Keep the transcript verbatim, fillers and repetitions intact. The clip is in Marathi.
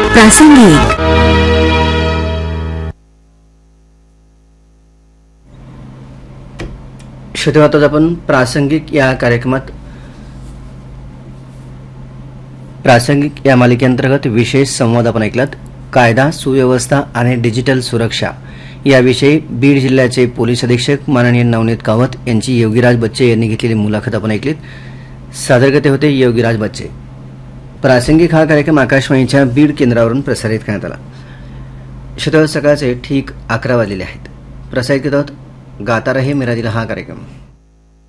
प्रासंगिक श्रोते, आपण प्रासंगिक या कार्यक्रमात प्रासंगिक या मालिकेअंतर्गत विशेष संवाद आपण ऐकलात. कायदा सुव्यवस्था आणि डिजिटल सुरक्षा याविषयी बीड जिल्ह्याचे पोलीस अधीक्षक माननीय नवनीत कावत यांची योगीराज बच्चे यांनी घेतलेली मुलाखत आपण ऐकलीत. सादरकर्ते होते योगीराज बच्चे. प्रासंगिक हा कार्यक्रम आकाशवाणीच्या बीड केंद्रावरून प्रसारित करण्यात आला. श्रोते, सकाळचे ठीक अकरा वाजलेले आहेत. प्रसारित करत गाता रहे मेरा दिल हा कार्यक्रम.